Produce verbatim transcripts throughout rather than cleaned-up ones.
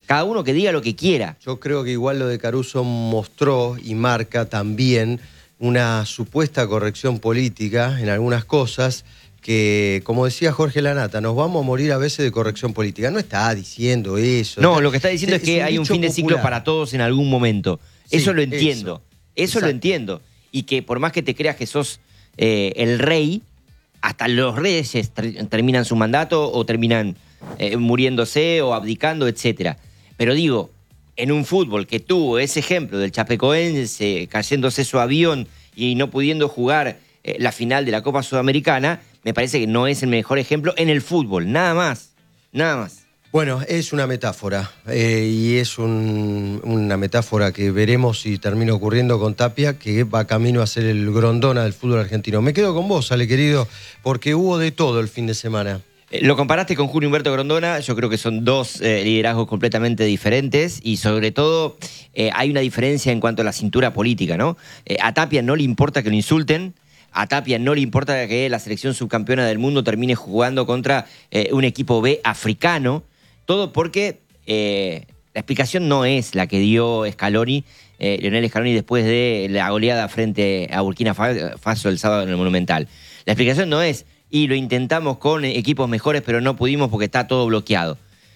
Cada uno que diga lo que quiera. Yo creo que igual lo de Caruso mostró y marca también una supuesta corrección política en algunas cosas que, como decía Jorge Lanata, nos vamos a morir a veces de corrección política. No está diciendo eso. No, lo que está diciendo es, es que un hay un fin de ciclo para todos en algún momento. Sí, eso lo entiendo. Eso, eso lo entiendo. Y que por más que te creas que sos eh, el rey, hasta los reyes ter terminan su mandato o terminan eh, muriéndose o abdicando, etcétera. Pero digo, en un fútbol que tuvo ese ejemplo del Chapecoense cayéndose su avión y no pudiendo jugar eh, la final de la Copa Sudamericana, me parece que no es el mejor ejemplo en el fútbol, nada más, nada más. Bueno, es una metáfora eh, y es un, una metáfora que veremos si termina ocurriendo con Tapia, que va camino a ser el Grondona del fútbol argentino. Me quedo con vos, Ale querido, porque hubo de todo el fin de semana. Eh, lo comparaste con Julio Humberto Grondona, yo creo que son dos eh, liderazgos completamente diferentes y sobre todo eh, hay una diferencia en cuanto a la cintura política, ¿no? Eh, a Tapia no le importa que lo insulten. A Tapia no le importa que la selección subcampeona del mundo termine jugando contra eh, un equipo B africano. Todo porque eh, la explicación no es la que dio Scaloni, eh, Lionel Scaloni, después de la goleada frente a Burkina Faso el sábado en el Monumental. La explicación no es, y lo intentamos con equipos mejores, pero no pudimos porque está todo bloqueado.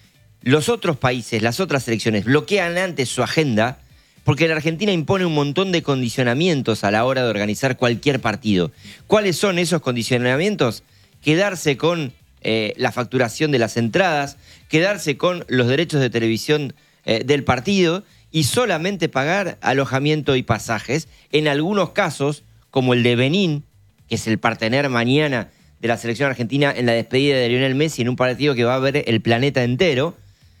Los otros países, las otras selecciones, bloquean antes su agenda porque la Argentina impone un montón de condicionamientos a la hora de organizar cualquier partido. ¿Cuáles son esos condicionamientos? Quedarse con eh, la facturación de las entradas, quedarse con los derechos de televisión eh, del partido y solamente pagar alojamiento y pasajes. En algunos casos, como el de Benín, que es el partener mañana de la selección argentina en la despedida de Lionel Messi en un partido que va a ver el planeta entero,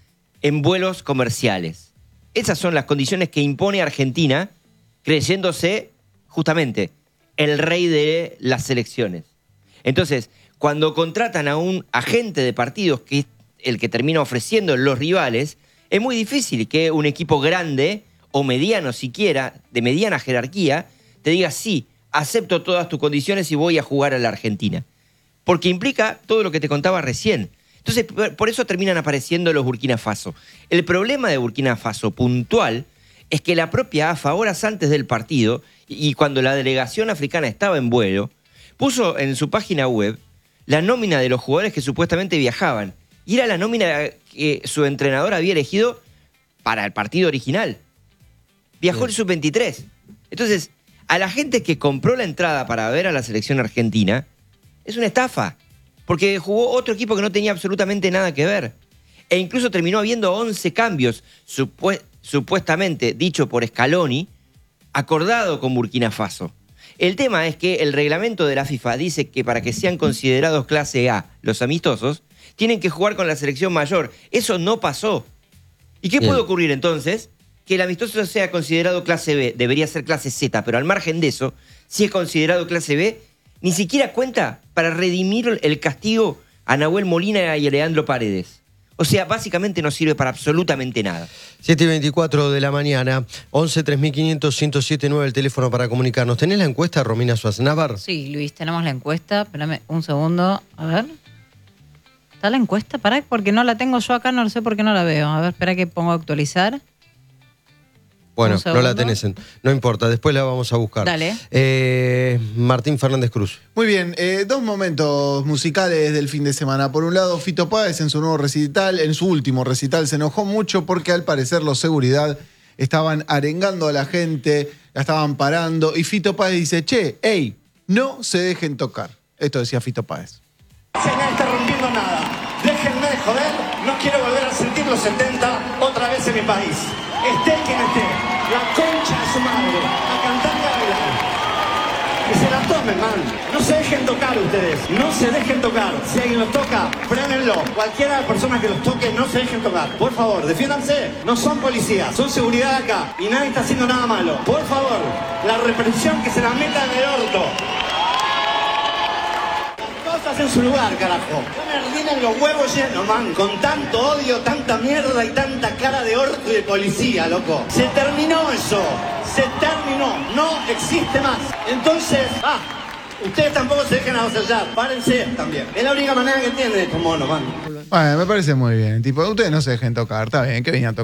en vuelos comerciales. Esas son las condiciones que impone Argentina, creyéndose justamente el rey de las selecciones. Entonces, cuando contratan a un agente de partidos, que es el que termina ofreciendo los rivales, es muy difícil que un equipo grande o mediano siquiera, de mediana jerarquía, te diga sí, acepto todas tus condiciones y voy a jugar a la Argentina. Porque implica todo lo que te contaba recién. Entonces, por eso terminan apareciendo los Burkina Faso. El problema de Burkina Faso puntual es que la propia A F A, horas antes del partido, y cuando la delegación africana estaba en vuelo, puso en su página web la nómina de los jugadores que supuestamente viajaban. Y era la nómina que su entrenador había elegido para el partido original. Viajó sí. el sub veintitrés. Entonces, a la gente que compró la entrada para ver a la selección argentina, es una estafa. Porque jugó otro equipo que no tenía absolutamente nada que ver. E incluso terminó habiendo once cambios, supu- supuestamente dicho por Scaloni, acordado con Burkina Faso. El tema es que el reglamento de la FIFA dice que para que sean considerados clase A los amistosos, tienen que jugar con la selección mayor. Eso no pasó. ¿Y qué Bien. puede ocurrir entonces? Que el amistoso sea considerado clase B, debería ser clase Z, pero al margen de eso, si es considerado clase B, ni siquiera cuenta para redimir el castigo a Nahuel Molina y a Leandro Paredes. O sea, básicamente no sirve para absolutamente nada. siete y veinticuatro de la mañana, once tres mil quinientos, ciento siete nueve el teléfono para comunicarnos. ¿Tenés la encuesta, Romina Schwarzenegger? Sí, Luis, tenemos la encuesta. Espérame un segundo. A ver. ¿Está la encuesta? Pará, porque no la tengo yo acá, no sé por qué no la veo. A ver, espera que pongo a actualizar. Bueno, no la tenés, en, no importa, después la vamos a buscar. Dale. Eh, Martín Fernández Cruz. Muy bien, eh, dos momentos musicales del fin de semana. Por un lado, Fito Páez en su nuevo recital, en su último recital, se enojó mucho porque al parecer los seguridad estaban arengando a la gente, la estaban parando, y Fito Páez dice, che, ey, no se dejen tocar. Esto decía Fito Páez. Nadie está rompiendo nada. Déjenme de joder, no quiero volver a sentir los setenta otra vez en mi país. Esté quien esté, la concha de su madre, a cantar y a bailar. Que se la tomen, man. No se dejen tocar ustedes, no se dejen tocar. Si alguien los toca, frénenlo. Cualquiera de las personas que los toque, no se dejen tocar. Por favor, defiéndanse. No son policías, son seguridad acá. Y nadie está haciendo nada malo. Por favor, la represión que se la meta en el orto. En su lugar, carajo. Tienen los huevos llenos, man. Con tanto odio, tanta mierda y tanta cara de orto y de policía, loco. Se terminó eso. Se terminó. No existe más. Entonces, ah, ustedes tampoco se dejen avasallar. Párense también. Es la única manera que tienen estos monos, man. Bueno, me parece muy bien. Tipo, ustedes no se dejen tocar. Está bien, que vengan a tocar.